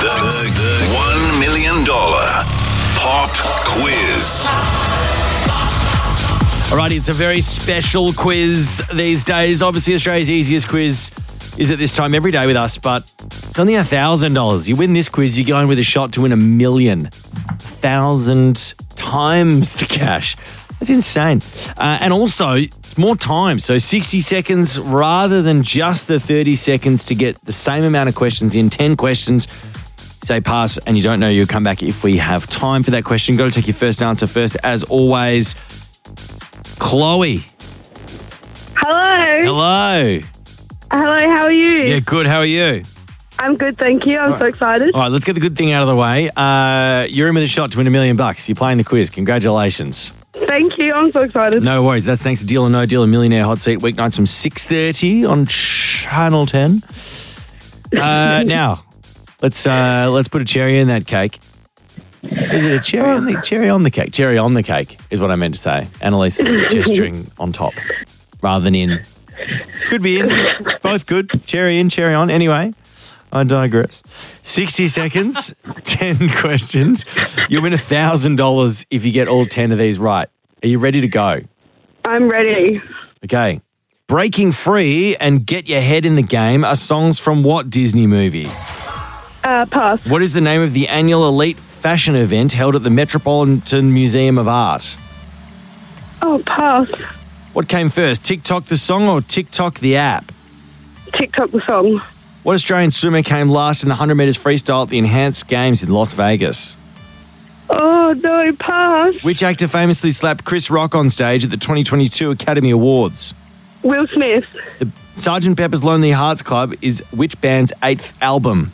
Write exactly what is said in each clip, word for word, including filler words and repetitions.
The, the, the one million dollars pop quiz. Alrighty, it's a very special quiz these days. Obviously, Australia's easiest quiz is at this time every day with us, but it's only one thousand dollars. You win this quiz, you're going with a shot to win a million. one thousand times the cash. That's insane. Uh, and also, it's more time. So sixty seconds rather than just the thirty seconds to get the same amount of questions in. ten questions. Say pass and you don't know, you'll come back if we have time for that question. Got to take your first answer first. As always, Chloe. Hello. Hello. Hello, how are you? Yeah, good. How are you? I'm good, thank you. I'm so excited. All right, let's get the good thing out of the way. Uh, you're in with a shot to win a million bucks. You're playing the quiz. Congratulations. Thank you. I'm so excited. No worries. That's thanks to Deal or No Deal, a Millionaire Hot Seat, weeknights from six thirty on Channel ten. Uh, now, let's uh, let's put a cherry in that cake. Is it a cherry on the cherry on the cake? Cherry on the cake is what I meant to say. Annalise is gesturing on top rather than in. Could be in. Both good. Cherry in, cherry on. Anyway, I digress. sixty seconds, ten questions. You win one thousand dollars if you get all ten of these right. Are you ready to go? I'm ready. Okay. Breaking Free and Get Your Head in the Game are songs from what Disney movie? Uh, pass. What is the name of the annual elite fashion event held at the Metropolitan Museum of Art? Oh, pass. What came first, TikTok the song or TikTok the app? TikTok the song. What Australian swimmer came last in the one hundred metres freestyle at the Enhanced Games in Las Vegas? Oh, no, pass. Which actor famously slapped Chris Rock on stage at the twenty twenty-two Academy Awards? Will Smith. The Sergeant Pepper's Lonely Hearts Club is which band's eighth album?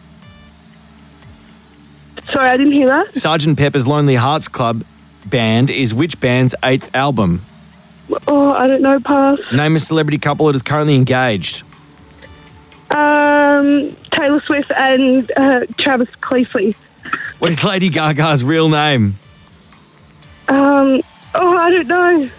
Sorry, I didn't hear that. Sergeant Pepper's Lonely Hearts Club band is which band's eighth album? Oh, I don't know, pass. Name a celebrity couple that is currently engaged. Um, Taylor Swift and uh, Travis Cleefley. What is Lady Gaga's real name? Um, oh, I don't know.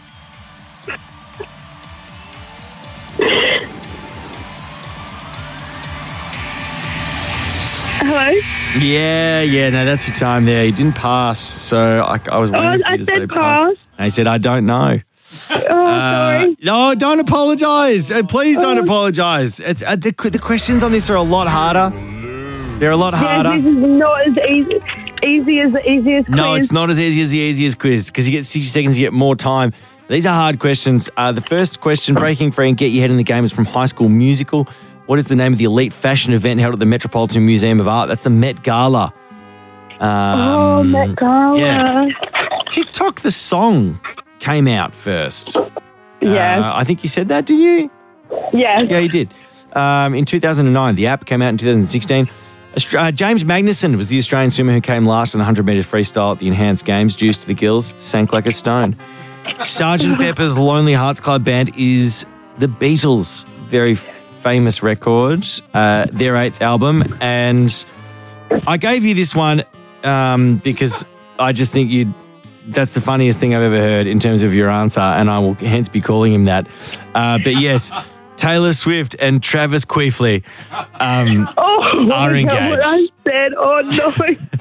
Hello? Yeah, yeah, no, that's your time there. You didn't pass, so I, I was waiting Oh, for you I to said say pass. And I said, I don't know. Oh, sorry. No, don't apologise. Uh, please don't apologise. It's uh, the, the questions on this are a lot harder. They're a lot Yeah, harder. this is not as easy, easy as the easiest No, quiz. it's not as easy as the easiest quiz because you get sixty seconds, you get more time. These are hard questions. Uh, the first question, Breaking Free and Get Your Head in the Game, is from High School Musical. What is the name of the elite fashion event held at the Metropolitan Museum of Art? That's the Met Gala. Um, Oh, Met Gala. Yeah. TikTok the song came out first. Yeah. Uh, I think you said that, did you? Yes. Yeah, you did. Um, in two thousand nine, the app came out in two thousand sixteen. Austra- uh, James Magnuson was the Australian swimmer who came last in the one hundred metres freestyle at the Enhanced Games. Juice to the gills, sank like a stone. Sergeant Pepper's Lonely Hearts Club Band is the Beatles' very famous record, uh, their eighth album. And I gave you this one um, because I just think you'd that's the funniest thing I've ever heard in terms of your answer, and I will hence be calling him that. Uh, but yes, Taylor Swift and Travis Cleefley um, Oh, are my God, engaged. what I said. Oh,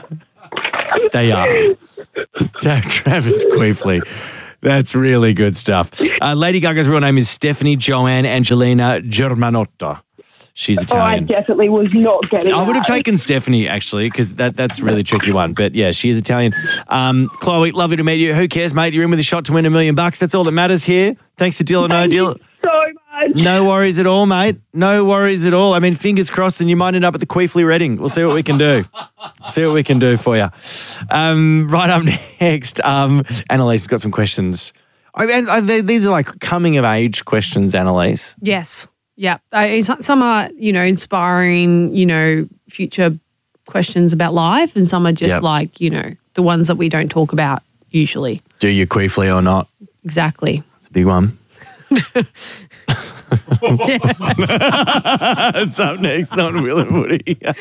no. They are. Tra- Travis Cleefley. That's really good stuff. Uh, Lady Gaga's real name is Stephanie Joanne Angelina Germanotta. She's Oh, I Italian. definitely was not getting I would have that. taken Stephanie, actually, because that, that's a really tricky one. But, yeah, she is Italian. Um, Chloe, lovely to meet you. Who cares, mate? You're in with a shot to win a million bucks. That's all that matters here. Thanks to Deal or No Thank Deal. you so much. No worries at all, mate. No worries at all. I mean, fingers crossed, and you might end up at the Queefley Reading. We'll see what we can do. See what we can do for you. Um, right up next, um, Annalise has got some questions. I mean, I- they- these are like coming of age questions, Annalise. Yes. Yeah. Uh, some are, you know, inspiring, you know, future questions about life, and some are just Yep. like, you know, the ones that we don't talk about usually. Do you Queefley or not? Exactly. It's a big one. It's up next on Will and Woody. Drive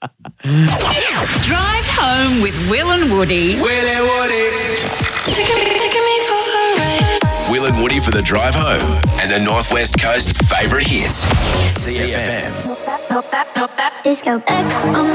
home with Will and Woody. Will and Woody. Taking me for a ride. Will and Woody for the drive home and the Northwest Coast's favourite hits. C F M. Disco X on